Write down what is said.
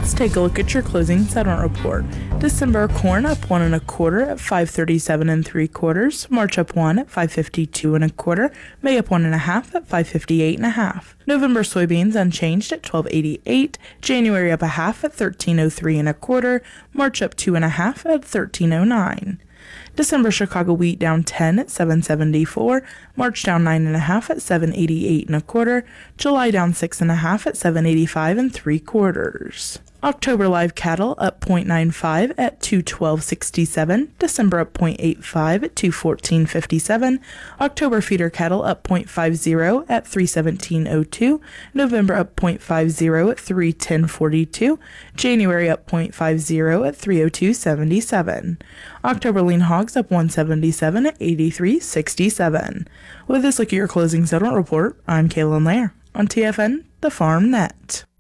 Let's take a look at your closing settlement report. December corn up 1 1/4 at 537 3/4. March up 1 at 552 1/4. May up 1 1/2 at 558 1/2. November soybeans unchanged at 12.88. January up 1/2 at 13.03 1/4. March up 2 1/2 at 13.09. December Chicago wheat down 10 at 7.74. March down 9 1/2 at 7.88 1/4. July down 6 1/2 at 7.85 3/4. October live cattle up 0.95 at 212.67. December up 0.85 at 214.57. October feeder cattle up 0.50 at 317.02. November up 0.50 at 310.42. January up 0.50 at 302.77. October lean hogs up 177 at 83.67. With this look at your closing settlement report, I'm Kaylin Lair on TFN, the Farm Net.